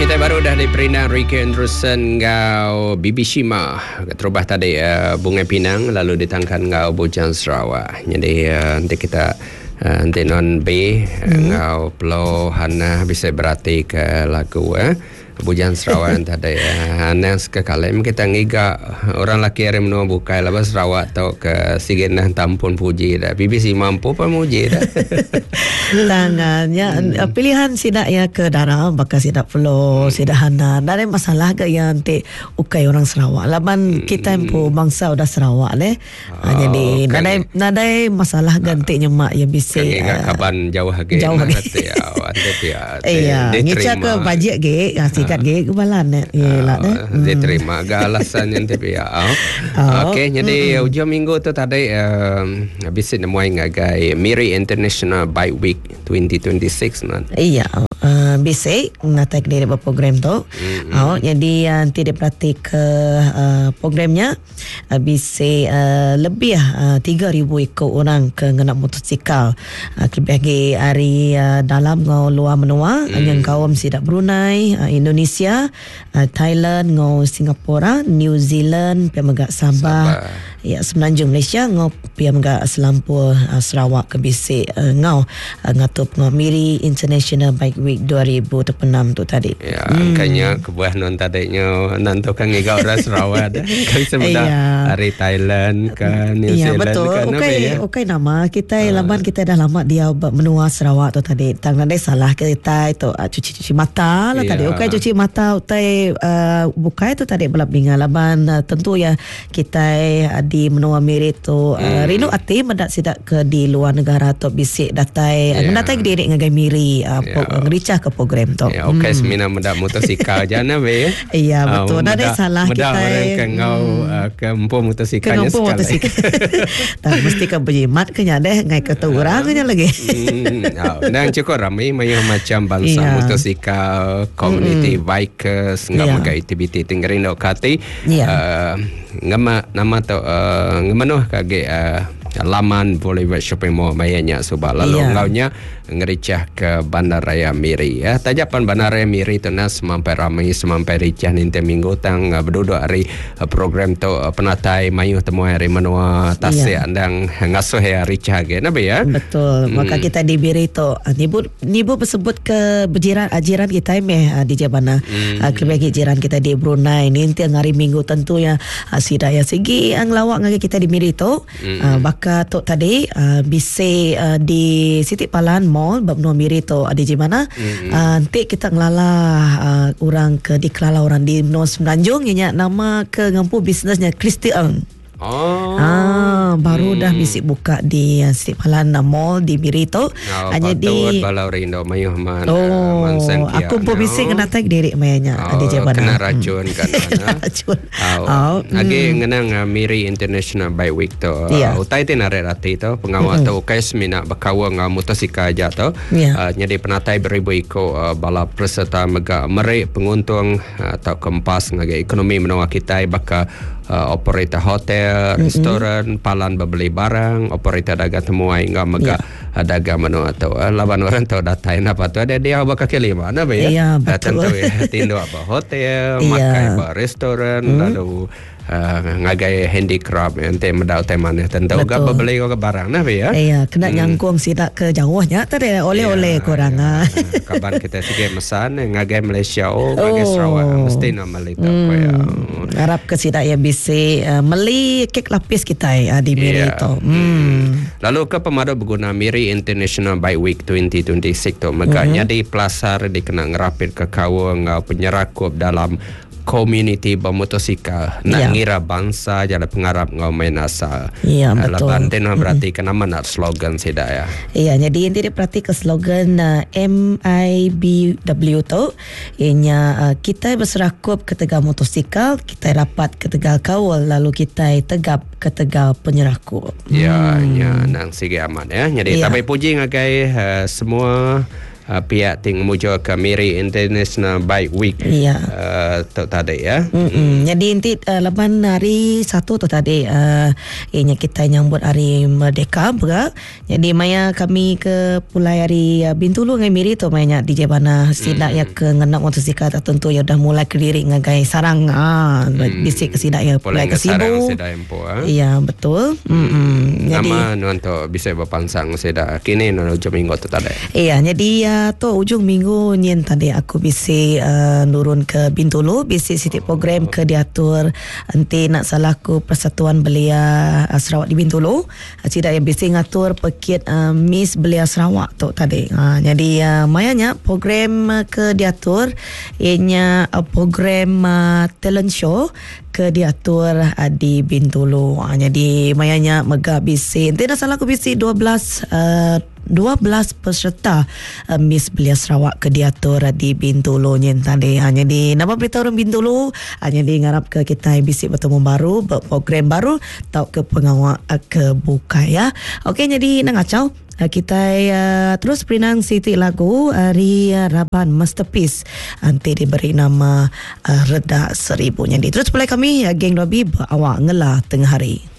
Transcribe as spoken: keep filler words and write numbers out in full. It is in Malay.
Kita baru dah diperinang Ricky Anderson ngau Bibi Shima terubah tadi uh, Bunga Pinang lalu ditangkan ngau Bujang Sarawak. Jadi uh, nanti kita uh, nanti non B hmm. ngau Pulau Hana bisa berarti ke lagu eh Bujang Sarawak tadi uh, Anas ke kalem kita ngiga orang laki hari menua bukai lah Sarawak tau ke sigenah tampun puji dah Bibi Shima mampu pemuji dah. Tangannya hmm. pilihan sidak ya ke darah bakal sidak Pulau hmm. sidak Hana ada masalah ke yang nanti ukai orang Sarawak laban hmm. kita pun bangsa udah Sarawak leh oh, uh, jadi kan nadai nadai masalah gantinya uh, mak ya bisa kan uh, kaban jauh lagi jauh lagi ya iya ngica ke bajik ge sikat ge kebalan ya lah deh diterima ke alasan yang tapi ya okey jadi ujung minggu tu tadi bisa nemuai ngagai Miri International Bike Week twenty twenty-six nan. Iya, uh, bisa ngatak dari program tu. Mm-hmm. Oh, jadi nanti dia perhati ke uh, programnya uh, bisa uh, lebih uh, tiga ribu ikut orang ke ngenak motosikal. Uh, lebih lagi hari uh, dalam ngau luar menua mm. yang kaum sidak Brunei, uh, Indonesia, uh, Thailand, ngau Singapura, New Zealand, Pemegak Sabah. Sabah. Ya, semenanjung Malaysia ngau pia mga selampur uh, Sarawak ke bisik uh, ngau uh, ngatup ngau Miri International Bike Week dua ribu enam tu tadi. Ya, hmm. angkanya kebuah non tadinya nanti kan ngigau orang Sarawak dah. Kami sebenarnya hari Thailand ke New ya, Zealand betul. ke okay, ya. Okay nama kita uh. laban kita dah lama dia menua Sarawak tu tadi. Tang nadai salah kita itu uh, cuci-cuci mata lah ya. Tadi. Okay, cuci mata utai uh, bukai tu tadi belap binga laban uh, tentu ya kita uh, di menua Miri tu uh, hmm. rindu hati mendak sidak ke di luar negara tu bisik datai yeah. mendatai diri ngagai Miri uh, yeah. ngericah ke program tu. Ya yeah, okey hmm. semina mendak motosikal jana be. Iya betul. Uh, ada salah kita. Mendak orang ke ngau uh, ke empu motosikalnya sekali. Ke motosikal. Tak mesti ke berjimat ke nyadeh ngai ke tu orang nya lagi. Hmm. Oh, dan cukup ramai mayah macam bangsa yeah. motosikal, community mm-hmm. bikers ngam yeah. magai aktiviti tinggarin dok kati. Yeah. Uh, ngama nama tu uh, ngamanuh kage uh, laman boleh buat shopping mall mayanya sebab lalu yeah. ngaunya ngericah ke Bandaraya Miri ya. Tajapan Bandaraya Miri tu nas sampai ramai sampai ricah ninte minggu tang uh, berduduk hari uh, program tu uh, penatai mayu temu hari menua tasik yeah. andang ngasuh ya ricah ge nabe ya. Betul. Hmm. Maka kita di Miri tu uh, nibu nibu bersebut ke berjiran ajiran kita meh uh, di Jabana. Hmm. Uh, kebagi jiran kita di Brunei ninte hari minggu tentu ya uh, sidaya segi ang lawak ngagi kita di Miri tu hmm. uh, baka tu tadi uh, bisa uh, di Siti Palan Mall bab no Miri tu ada di mana mm-hmm. uh, nanti kita ngelala uh, orang ke di kelala orang di no Semenanjung nya nama ke ngampu bisnesnya Christy Eng. Oh. Ah, baru hmm. dah bisik buka di uh, Siti Palan Mall di Miri tu. Oh, hanya di balau rindo mayuh man. Oh, uh, aku pun bisik kena tag diri mayanya oh, ada jabana. Kena racun kan. Kena racun. Oh. oh. Agi mm. ngenang uh, Miri International Bike Week tu. Yeah. Uh, utai tin are rati tu pengawal mm-hmm. tu kais mina bakawang uh, motosikal aja tu. Yeah. Uh, jadi penatai beribu iko uh, bala peserta mega meri penguntung uh, atau kempas ngagai ekonomi menua kita baka Uh, operator hotel, mm-hmm. restoran, palan beli barang, operator dagang temuai enggak mega yeah. dagang menu atau uh, laban orang tahu datain apa tu ada dia bakal kelima mana be ya. Yeah, betul. Tentu ya tindo apa hotel, yeah. makai apa restoran mm. lalu uh, ngagai handicraft ente medau temane tentu enggak beli ke barang nah be ya. Iya, kena hmm. nyangkung sidak ke jauhnya tadi oleh-oleh yeah, kurang ah. Yeah. Kabar kita sige mesan ngagai Malaysia oh ngagai Sarawak oh. mesti nama itu hmm. ya. Harap ke sidak ya bisa uh, meli kek lapis kita uh, di Miri yeah. tu. Hmm. Lalu ke pemadam berguna Miri International Bike Week twenty twenty-six tu meganya mm-hmm. di Plasar dikenal ngerapit ke kawang uh, penyerakup dalam community bermotosikal nak yeah. ngira bangsa jadi pengarap ngau main asal. Iya yeah, betul. Laban ten berarti mm-hmm. kenapa nak slogan sida ya. Iya jadi inti dia perhati ke slogan uh, M I B W tu ianya uh, kita berserakup ke tegal motosikal, kita rapat ke tegal kawal lalu kita tegap ke tegal penyerakup. Ya hmm. ya nang sige aman ya. Jadi yeah. tapi puji ngagai uh, semua uh, pihak ting mujo ke Miri International Bike Week. Ya. Uh, tu tadi ya. Mm-mm. Jadi nanti uh, lepas hari satu tu tadi uh, ianya kita nyambut hari Merdeka juga. Jadi maya kami ke pulai hari uh, Bintulu ngai Miri tu maya D J Bana sidak mm. ya ke ngenak motosikal tertentu ya dah mulai ke diri ngagai sarang ah mm. bisik ke sidak ya pulai ke Sibu. Iya betul. Mm-mm. Jadi nama nuanto bisa berpansang seda kini nu ujung minggu tu tadi. Iya, jadi uh, tu ujung minggu nyen tadi aku bisa uh, nurun ke Bintulu, bisa sitik program ke diatur nanti nak salaku Persatuan Belia uh, Sarawak di Bintulu. Uh, Tidak yang bisa ngatur pekit uh, Miss Belia Sarawak tu tadi. Uh, jadi uh, mayanya program uh, ke diatur ianya uh, program uh, talent show ke diatur uh, di Bintulu. Uh, jadi mayanya mega bisa. Nanti nak salah aku bisa dua belas uh, dua belas peserta uh, Miss Belia Sarawak ke diatur uh, di Bintulu nyen tadi. Hanya di nama beritahu orang Bintulu hanya di ngarap ke kita bisa bertemu baru, program baru tau ke pengawal uh, ke buka ya. Okey, jadi nang acau Uh, kita uh, terus perinang siti lagu hari uh, Raban Masterpiece nanti diberi nama uh, Reda Seribu. Jadi terus pulai kami uh, geng Dobi berawak ngelah tengah hari.